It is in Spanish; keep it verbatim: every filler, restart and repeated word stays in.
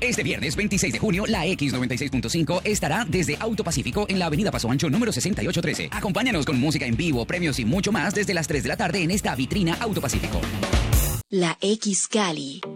Este viernes veintiséis de junio, la X noventa y seis punto cinco estará desde Auto Pacífico en la avenida Paso Ancho número sesenta y ocho trece. Acompáñanos con música en vivo, premios y mucho más desde las tres de la tarde en esta vitrina Auto Pacífico. La X Cali.